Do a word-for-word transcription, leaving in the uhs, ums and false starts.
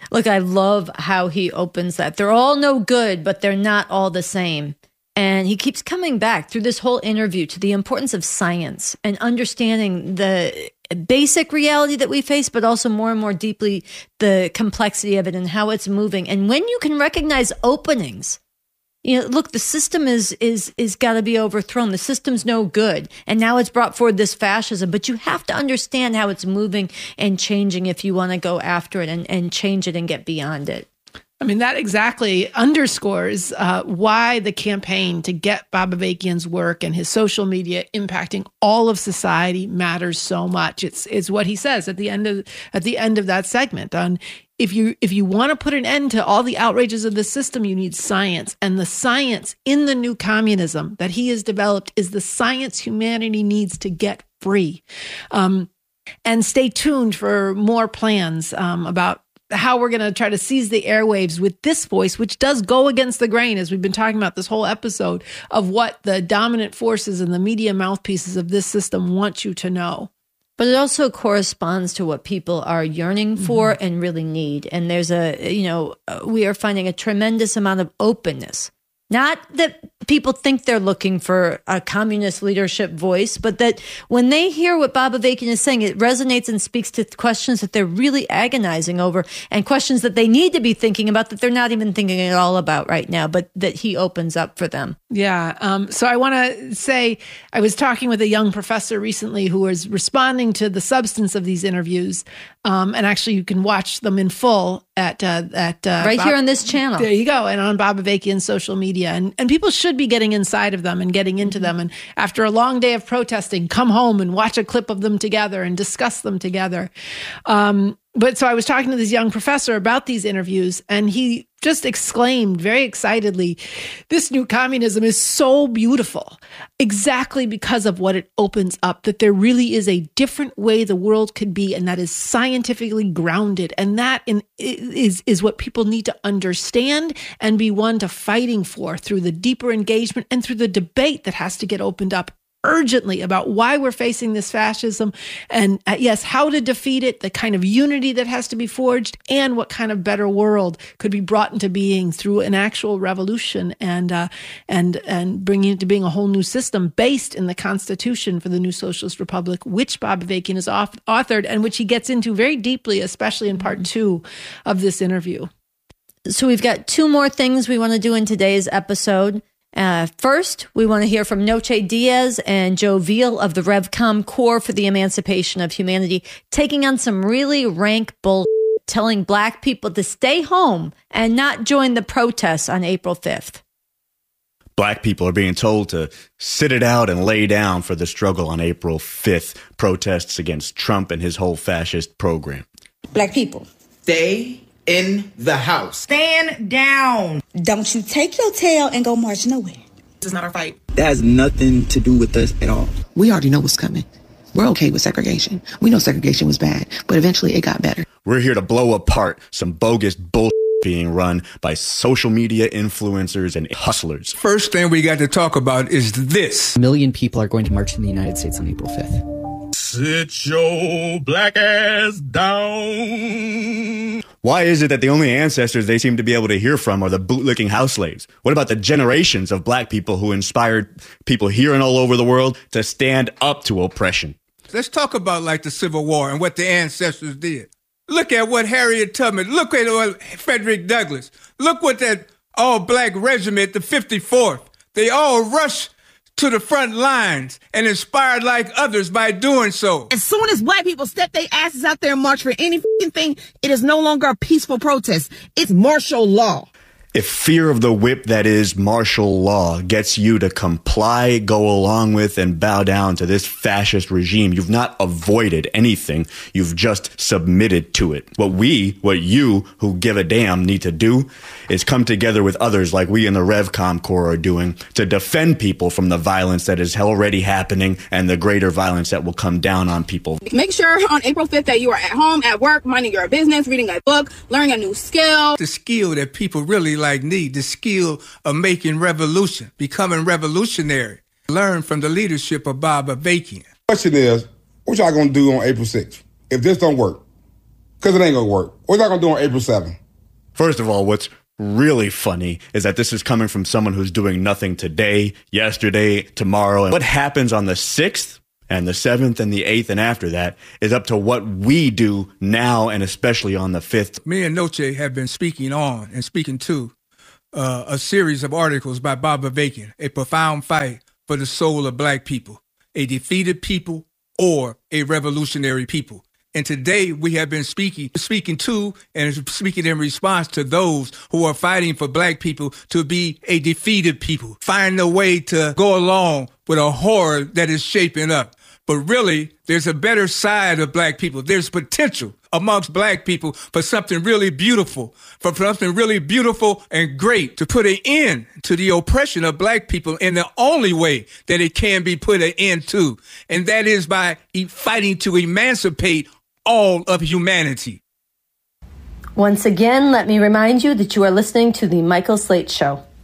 Look, I love how he opens that. They're all no good, but they're not all the same. And he keeps coming back through this whole interview to the importance of science and understanding the basic reality that we face, but also more and more deeply the complexity of it and how it's moving. And when you can recognize openings, you know, look, the system is is is got to be overthrown. The system's no good. And now it's brought forward this fascism. But you have to understand how it's moving and changing if you want to go after it and, and change it and get beyond it. I mean, that exactly underscores uh, why the campaign to get Bob Avakian's work and his social media impacting all of society matters so much. It's it's what he says at the end of at the end of that segment on if you if you want to put an end to all the outrages of the system, you need science. And the science in the new communism that he has developed is the science humanity needs to get free. Um, and stay tuned for more plans um, about how we're going to try to seize the airwaves with this voice, which does go against the grain, as we've been talking about this whole episode, of what the dominant forces and the media mouthpieces of this system want you to know. But it also corresponds to what people are yearning for mm-hmm. and really need. And there's a, you know, we are finding a tremendous amount of openness. Not that people think they're looking for a communist leadership voice, but that when they hear what Bob Avakian is saying, it resonates and speaks to questions that they're really agonizing over and questions that they need to be thinking about that they're not even thinking at all about right now, but that he opens up for them. Yeah. Um, so I want to say, I was talking with a young professor recently who was responding to the substance of these interviews. Um, and actually, you can watch them in full at uh, at uh, right Bob, here on this channel. There you go, and on Bob Avakian's social media, and and people should be getting inside of them and getting into them. And after a long day of protesting, come home and watch a clip of them together and discuss them together. Um, but so I was talking to this young professor about these interviews, and he just exclaimed very excitedly, "This new communism is so beautiful, exactly because of what it opens up, that there really is a different way the world could be, and that is scientifically grounded. And that in, is, is what people need to understand and be one to fighting for through the deeper engagement and through the debate that has to get opened up urgently about why we're facing this fascism and, uh, yes, how to defeat it, the kind of unity that has to be forged, and what kind of better world could be brought into being through an actual revolution and uh, and and bringing it to being a whole new system based in the Constitution for the new Socialist Republic, which Bob Avakian has off- authored and which he gets into very deeply, especially in part two of this interview. So we've got two more things we want to do in today's episode. Uh, first, we want to hear from Noche Diaz and Joe Veal of the RevCom Corps for the Emancipation of Humanity, taking on some really rank bull, telling Black people to stay home and not join the protests on April fifth. Black people are being told to sit it out and lay down for the struggle on April fifth, protests against Trump and his whole fascist program. Black people, stay in the house. Stand down. Don't you take your tail and go march nowhere. This is not our fight. That has nothing to do with us at all. We already know what's coming. We're okay with segregation. We know segregation was bad, but eventually it got better. We're here to blow apart some bogus bullshit being run by social media influencers and hustlers. First thing we got to talk about is this. A million people are going to march in the United States on April fifth. Sit your black ass down. Why is it that the only ancestors they seem to be able to hear from are the bootlicking house slaves? What about the generations of Black people who inspired people here and all over the world to stand up to oppression? Let's talk about like the Civil War and what the ancestors did. Look at what Harriet Tubman, look at what Frederick Douglass, look what that all-Black regiment, the fifty-fourth, they all rushed to the front lines and inspired like others by doing so. As soon as Black people step their asses out there and march for any f***ing thing, it is no longer a peaceful protest. It's martial law. If fear of the whip that is martial law gets you to comply, go along with, and bow down to this fascist regime, you've not avoided anything. You've just submitted to it. What we, what you, who give a damn, need to do is come together with others like we in the RevCom Corps are doing to defend people from the violence that is already happening and the greater violence that will come down on people. Make sure on April fifth that you are at home, at work, minding your business, reading a book, learning a new skill. The skill that people really like need, the skill of making revolution, becoming revolutionary. Learn from the leadership of Bob Avakian. The question is, what y'all gonna do on April sixth? If this don't work, Because it ain't going to work. What's that going to do on April seventh? First of all, what's really funny is that this is coming from someone who's doing nothing today, yesterday, tomorrow. And what happens on the sixth and the seventh and the eighth and after that is up to what we do now and especially on the fifth. Me and Noche have been speaking on and speaking to uh, a series of articles by Bob Avakian, A Profound Fight for the Soul of Black People, a Defeated People or a Revolutionary People. And today we have been speaking, speaking to and speaking in response to those who are fighting for Black people to be a defeated people, find a way to go along with a horror that is shaping up. But really, there's a better side of Black people. There's potential amongst Black people for something really beautiful, for something really beautiful and great to put an end to the oppression of Black people in the only way that it can be put an end to. And that is by fighting to emancipate all of humanity. Once again, let me remind you that you are listening to The Michael Slate Show.